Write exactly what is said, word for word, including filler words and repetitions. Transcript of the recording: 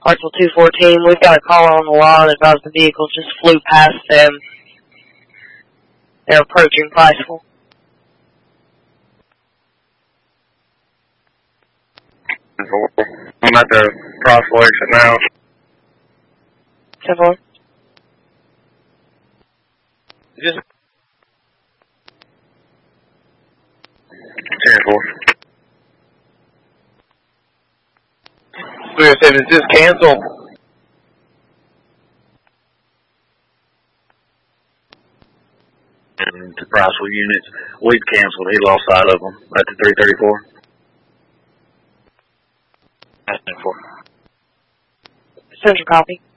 Hartsville two fourteen, we've got a caller on the line that advised the vehicle just flew past them. They're approaching Priceville. I'm at the Priceville exit now. ten four. Just ten four. three oh seven, is this canceled? And to Priceville units, we've canceled. He lost sight of them at the three thirty-four. That's ten four. Central copy.